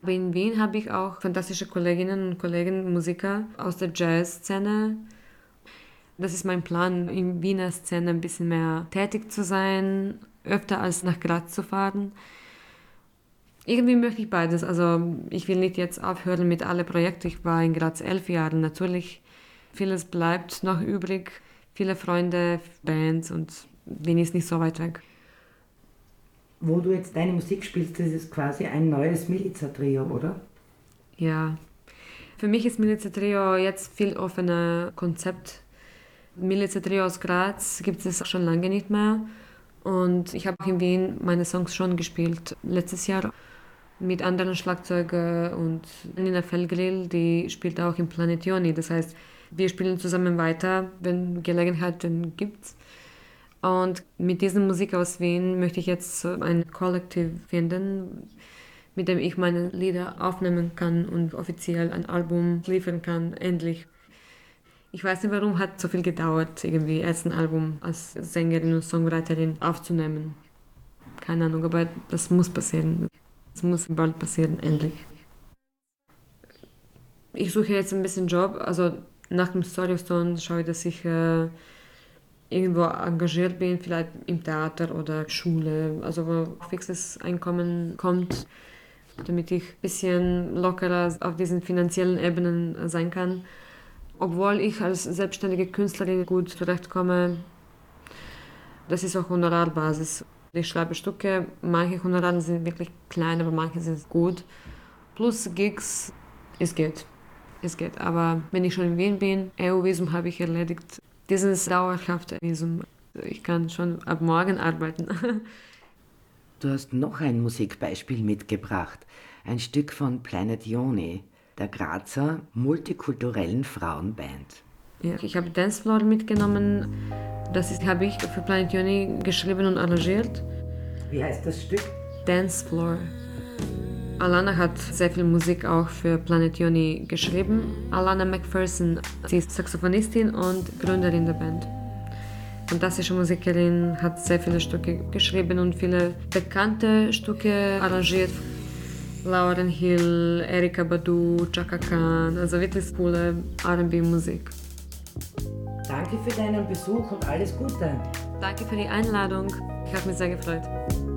Aber in Wien habe ich auch fantastische Kolleginnen und Kollegen, Musiker aus der Jazzszene. Das ist mein Plan, in Wiener Szene ein bisschen mehr tätig zu sein, öfter als nach Graz zu fahren. Irgendwie möchte ich beides. Also ich will nicht jetzt aufhören mit allen Projekten. Ich war in Graz 11 Jahre. Natürlich, vieles bleibt noch übrig. Viele Freunde, Bands und Wien ist nicht so weit weg. Wo du jetzt deine Musik spielst, das ist quasi ein neues Miliza-Trio, oder? Ja, für mich ist Miliza Trio jetzt viel offener Konzept. Miliza Trio aus Graz gibt es schon lange nicht mehr. Und ich habe auch in Wien meine Songs schon gespielt, letztes Jahr mit anderen Schlagzeugern und Nina Felgrill, die spielt auch im Planetioni. Das heißt, wir spielen zusammen weiter, wenn Gelegenheit dann gibt's. Und mit dieser Musik aus Wien möchte ich jetzt so ein Kollektiv finden, mit dem ich meine Lieder aufnehmen kann und offiziell ein Album liefern kann, endlich. Ich weiß nicht, warum hat so viel gedauert, irgendwie erst ein Album als Sängerin und Songwriterin aufzunehmen. Keine Ahnung, aber das muss passieren. Es muss bald passieren, endlich. Ich suche jetzt ein bisschen Job, also nach dem Storystone schaue ich, dass ich irgendwo engagiert bin, vielleicht im Theater oder Schule, also wo fixes Einkommen kommt, damit ich ein bisschen lockerer auf diesen finanziellen Ebenen sein kann. Obwohl ich als selbstständige Künstlerin gut zurechtkomme, das ist auch Honorarbasis. Ich schreibe Stücke, manche Honorare sind wirklich klein, aber manche sind gut. Plus Gigs, es geht. Es geht. Aber wenn ich schon in Wien bin, EU-Visum habe ich erledigt. Dieses dauerhafte Visum, ich kann schon ab morgen arbeiten. Du hast noch ein Musikbeispiel mitgebracht, ein Stück von Planetioni, der Grazer multikulturellen Frauenband. Ja, ich habe Dancefloor mitgenommen. Habe ich für Planet Uni geschrieben und arrangiert. Wie heißt das Stück? Dancefloor. Alana hat sehr viel Musik auch für Planet Uni geschrieben. Alana McPherson, sie ist Saxophonistin und Gründerin der Band. Fantastische Musikerin, hat sehr viele Stücke geschrieben und viele bekannte Stücke arrangiert. Lauryn Hill, Erykah Badu, Chaka Khan, also wirklich coole R&B-Musik. Danke für deinen Besuch und alles Gute. Danke für die Einladung. Ich habe mich sehr gefreut.